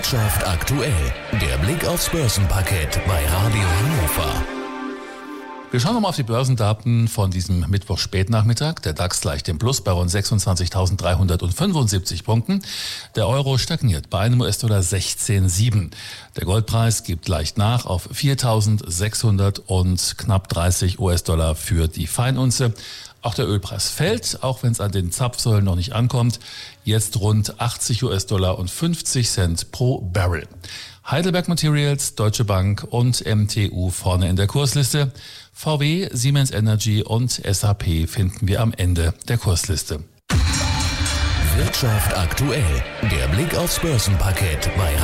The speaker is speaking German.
Wirtschaft aktuell. Der Blick aufs Börsenparkett bei Radio Hannover. Wir schauen nochmal auf die Börsendaten von diesem Mittwoch Spätnachmittag. Der DAX leicht im Plus bei rund 26.375 Punkten. Der Euro stagniert bei einem US-Dollar 16,7. Der Goldpreis gibt leicht nach auf 4.600 und knapp 30 US-Dollar für die Feinunze. Auch der Ölpreis fällt, auch wenn es an den Zapfsäulen noch nicht ankommt. Jetzt rund 80 US-Dollar und 50 Cent pro Barrel. Heidelberg Materials, Deutsche Bank und MTU vorne in der Kursliste. VW, Siemens Energy und SAP finden wir am Ende der Kursliste. Wirtschaft aktuell. Der Blick aufs Börsenparkett bei